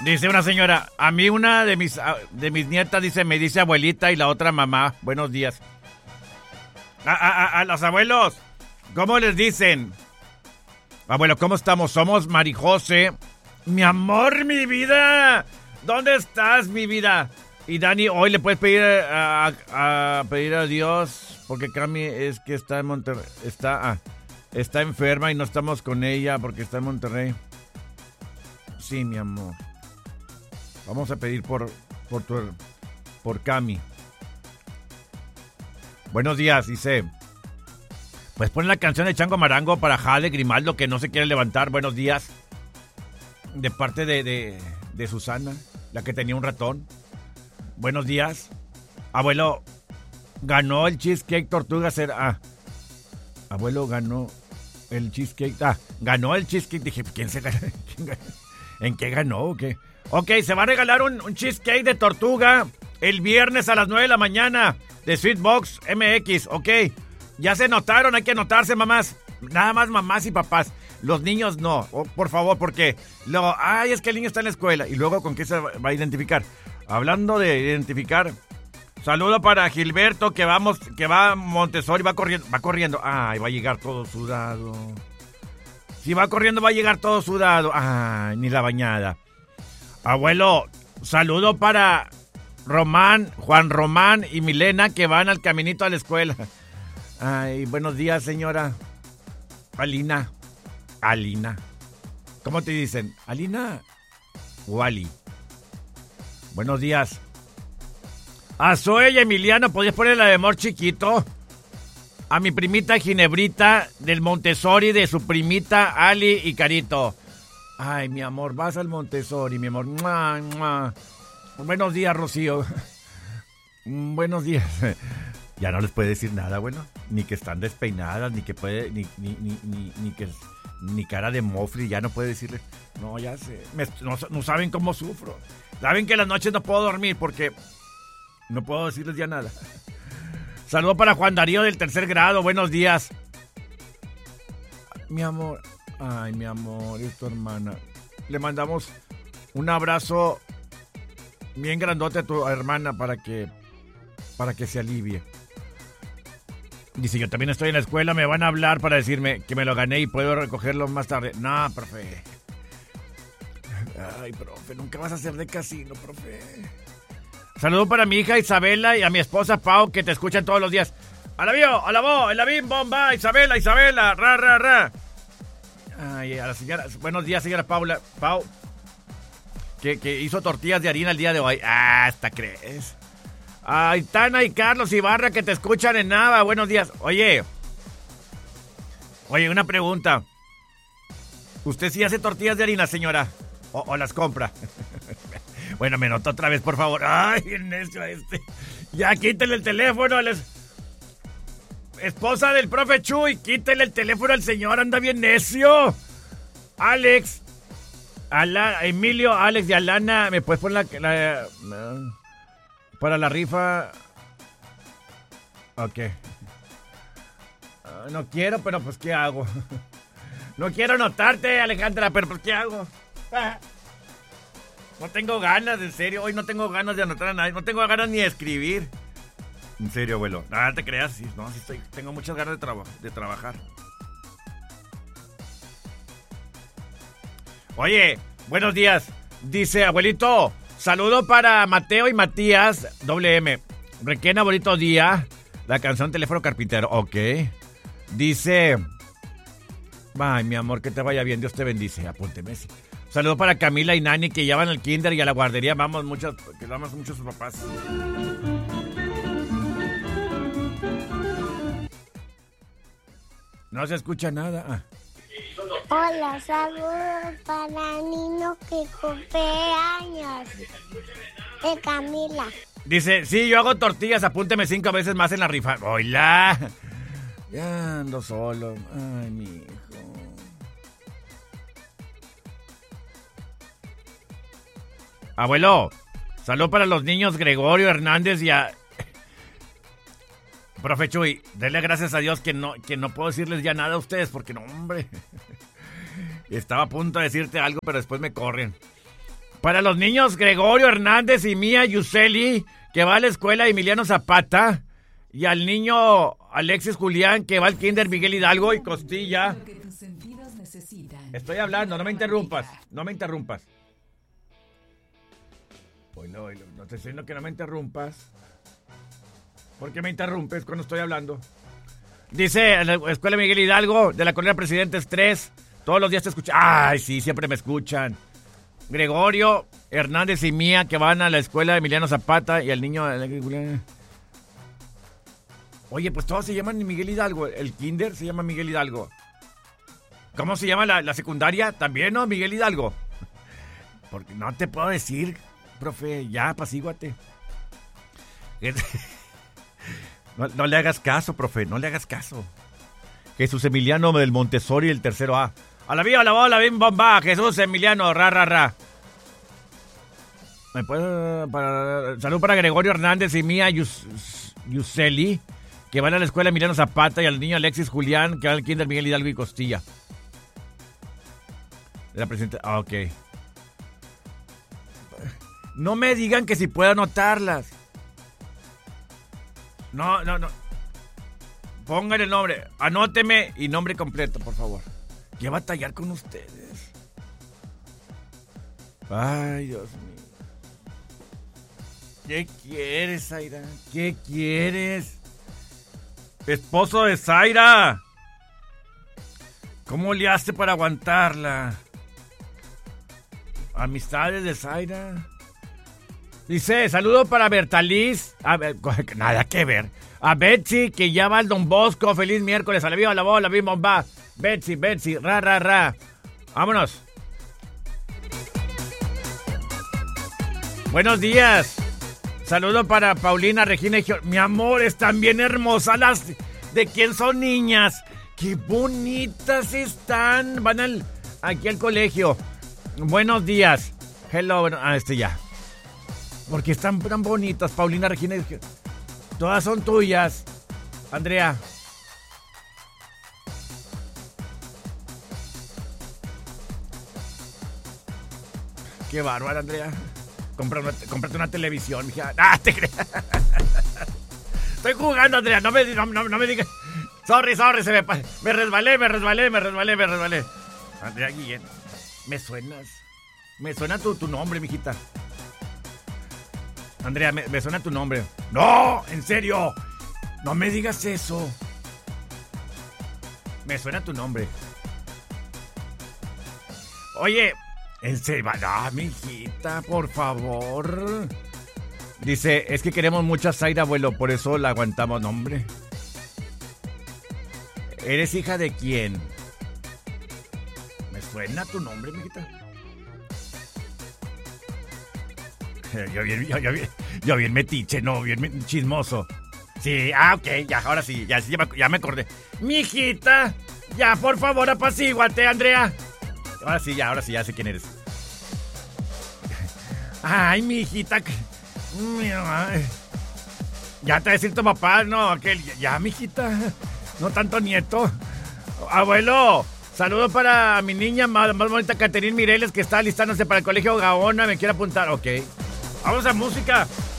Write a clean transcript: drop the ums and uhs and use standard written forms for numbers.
Dice una señora, a mí una de mis nietas dice, me dice abuelita y la otra mamá. Buenos días. A los abuelos, ¿cómo les dicen? Abuelo, ¿cómo estamos? Somos Marijose. Mi amor, mi vida. ¿Dónde estás, mi vida? Y Dani, hoy le puedes pedir pedir a Dios, porque Cami es que está en Monterrey. Está enferma y no estamos con ella porque está en Monterrey. Sí, mi amor. Vamos a pedir por Cami. Buenos días, dice. Pues pon la canción de Chango Marango para Jade Grimaldo, que no se quiere levantar. Buenos días. De parte de Susana, la que tenía un ratón. Buenos días. Abuelo, ganó el cheesecake tortuga. Abuelo ganó el cheesecake. Ganó el cheesecake. Dije, ¿quién se ganó? ¿En qué ganó o qué? Ok, se va a regalar un cheesecake de tortuga el viernes a las 9 de la mañana de Sweetbox MX, ok. Ya se notaron, hay que anotarse, mamás. Nada más mamás y papás. Los niños no, por favor, porque luego, es que el niño está en la escuela. Y luego, ¿con qué se va a identificar? Hablando de identificar, saludo para Gilberto, que va a Montessori, va corriendo. Ay, va a llegar todo sudado. Si va corriendo, va a llegar todo sudado. Ay, ni la bañada. Abuelo, saludo para Juan Román y Milena, que van al caminito a la escuela. Ay, buenos días, señora. Alina. ¿Cómo te dicen? ¿Alina o Ali? Buenos días. A Zoe y Emiliano, ¿podrías poner la de Amor Chiquito? A mi primita Ginebrita del Montessori, de su primita Ali y Carito. Ay, mi amor, vas al Montessori, mi amor. ¡Mua, mua! Buenos días, Rocío. Buenos días. Ya no les puede decir nada, bueno. Ni que están despeinadas, ni que puede, ni cara de mofli, ya no puede decirles. No, ya sé. No saben cómo sufro. Saben que las noches no puedo dormir porque no puedo decirles ya nada. Saludo para Juan Darío del 3er grado. Buenos días. Mi amor. Ay, mi amor, es tu hermana. Le mandamos un abrazo bien grandote a tu hermana para que se alivie. Dice, yo también estoy en la escuela, me van a hablar para decirme que me lo gané y puedo recogerlo más tarde. No, profe. Ay, profe, nunca vas a ser de casino, profe. Saludo para mi hija Isabela y a mi esposa Pau, que te escuchan todos los días. ¡Alabío, alabó, el labín, bomba, Isabela, ra. Ay, a la señora, buenos días, señora Paula. Pau, que hizo tortillas de harina el día de hoy. Hasta crees. Aitana y Carlos Ibarra, que te escuchan en Nava. Buenos días. Oye, una pregunta. ¿Usted sí hace tortillas de harina, señora? ¿O las compra? Bueno, me nota otra vez, por favor. Ay, el necio este. Ya, quítele el teléfono. Esposa del profe Chuy, quítele el teléfono al señor, anda bien necio. Alex. Emilio, Alex y Alana, ¿me puedes poner para la rifa? Ok. No quiero, pero pues ¿qué hago? No quiero notarte, Alejandra, pero pues ¿qué hago? No tengo ganas, en serio. Hoy no tengo ganas de anotar a nadie. No tengo ganas ni de escribir. En serio, abuelo. Nada te creas. Sí, no, sí tengo muchas ganas de trabajar. Oye, buenos días. Dice, abuelito, saludo para Mateo y Matías, WM. Requena, bonito día. La canción Teléfono Carpintero. Ok. Dice, ay, mi amor, que te vaya bien. Dios te bendice. Apúnteme. Sí. Saludo para Camila y Nani, que ya van al kinder y a la guardería. Vamos muchos sus papás. No se escucha nada. Hola, saludos para Nino que cumple años. De Camila. Dice, sí, yo hago tortillas, apúnteme 5 veces más en la rifa. ¡Hola! Ya ando solo. Ay, mi hijo. Abuelo, salud para los niños Gregorio Hernández y a... Profe Chuy, denle gracias a Dios que no puedo decirles ya nada a ustedes, porque no, hombre. Estaba a punto de decirte algo, pero después me corren. Para los niños Gregorio Hernández y Mía Yuseli, que va a la escuela Emiliano Zapata. Y al niño Alexis Julián, que va al kinder Miguel Hidalgo y Costilla. Estoy hablando, no me interrumpas. No me interrumpas. No te estoy diciendo que no me interrumpas. ¿Por qué me interrumpes cuando estoy hablando? Dice en la escuela Miguel Hidalgo, de la colonia Presidentes 3. Todos los días te escuchan. Ay, sí, siempre me escuchan. Gregorio Hernández y Mía, que van a la escuela Emiliano Zapata. Y al niño... Oye, pues todos se llaman Miguel Hidalgo. El kinder se llama Miguel Hidalgo. ¿Cómo se llama la secundaria? También, ¿no? Miguel Hidalgo. Porque no te puedo decir, profe. Ya, apacíguate. No le hagas caso, profe. No le hagas caso. Jesús Emiliano del Montessori, el tercero A. A la viva, la bola, bim, bomba. Jesús Emiliano, ra. ¿Me puedo...? Salud para Gregorio Hernández y Mía Yuseli, que van a la escuela Emiliano Zapata, y al niño Alexis Julián, que va al kinder Miguel Hidalgo y Costilla. La presidenta... ok. No me digan que si puedo anotarlas. No. Pongan el nombre. Anóteme y nombre completo, por favor. Quiero batallar con ustedes. Ay, Dios mío. ¿Qué quieres, Zaira? ¿Qué quieres? Esposo de Zaira. ¿Cómo le hace para aguantarla? Amistades de Zaira. Dice, saludo para Bertaliz. A ver, nada que ver. A Betsy, que ya va al Don Bosco. Feliz miércoles. A la viva, la bola, bim, bomba. Betsy, ra. Vámonos. Buenos días. Saludo para Paulina, Regina y Mi amor, están bien hermosas las... ¿De quién son niñas? ¡Qué bonitas están! Van aquí al colegio. Buenos días. Hello, bueno, ya. Porque están tan bonitas, Paulina, Regina y... Todas son tuyas, Andrea. Qué bárbara, Andrea. Cómprate una televisión, mija. ¡Ah, te creas! Estoy jugando, Andrea. No me digas. Sorry, me resbalé. Andrea Guillén, me suenas. Me suena tu nombre, mijita. Andrea, me suena tu nombre. ¡No! ¡En serio! No me digas eso. Me suena tu nombre. Oye, en serio, no, mijita, por favor. Dice, es que queremos mucho a Zaira, abuelo, por eso la aguantamos, nombre. ¿Eres hija de quién? ¿Me suena tu nombre, mijita? Yo bien metiche, no, bien chismoso. Sí, ok, ya, ahora sí, ya me acordé. Mijita, ya, por favor, apacíguate, Andrea. Ahora sí, ya sé quién eres. Ay, mijita. Ya te va a decir tu papá, no, aquel. Ya, mijita. No tanto nieto. Abuelo, saludo para mi niña más bonita, Caterine Mireles, que está alistándose para el colegio Gaona. Me quiere apuntar, ok. Vamos a música.